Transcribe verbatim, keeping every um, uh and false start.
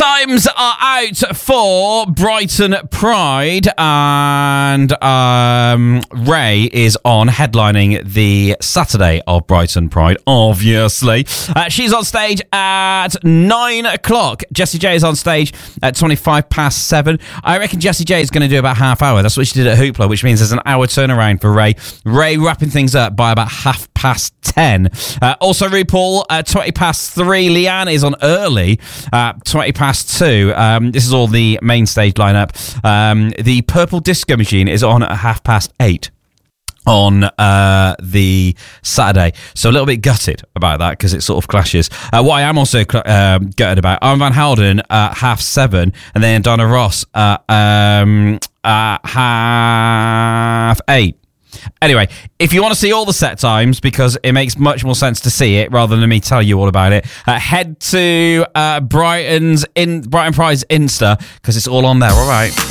times are out for Brighton Pride, and um, Ray is on headlining the Saturday of Brighton Pride, obviously. Uh, she's on stage at nine o'clock. Jessie J is on stage at twenty-five past seven. I reckon Jessie J is going to do about half hour. That's what she did at Hoopla, which means there's an hour turnaround for Ray. Ray wrapping things up by about half past ten. Uh, also, RuPaul, uh, twenty past three. Leanne is on early, uh, twenty past two. Um, this is all the main stage lineup. Um, the Purple Disco Machine is on at half past eight on uh, the Saturday. So a little bit gutted about that because it sort of clashes. Uh, what I am also cl- um, gutted about, Arm Van Helden at half seven, and then Donna Ross at, um, at half eight. Anyway, if you want to see all the set times, because it makes much more sense to see it rather than me tell you all about it, uh, head to uh, Brighton's in Brighton Pride's Insta, because it's all on there. All right.